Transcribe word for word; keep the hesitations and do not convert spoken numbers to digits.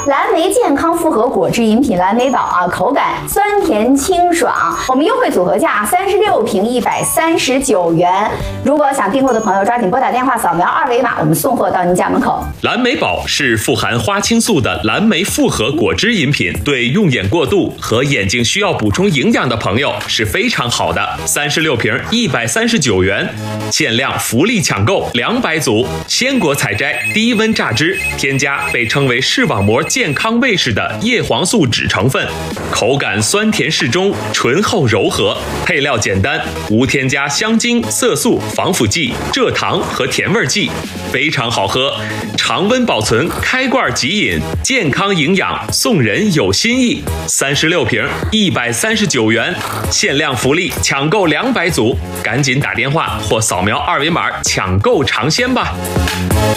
蓝莓健康复合果汁饮品蓝莓宝啊，口感酸甜清爽。我们优惠组合价三十六瓶一百三十九元。如果想订购的朋友，抓紧拨打电话扫描二维码，我们送货到您家门口。 蓝莓宝是富含花青素的蓝莓复合果汁饮品，对用眼过度和眼睛需要补充营养的朋友是非常好的。三十六瓶一百三十九元，限量福利抢购两百组，鲜果采摘，低温榨汁，添加被称为视网膜健康卫士的叶黄素酯成分，口感酸甜适中，醇厚柔和，配料简单，无添加香精、色素、防腐剂、蔗糖和甜味剂，非常好喝，常温保存，开罐即饮，健康营养，送人有心意。三十六瓶一百三十九元，限量福利，抢购两百组，赶紧打电话或扫描二维码抢购尝鲜吧。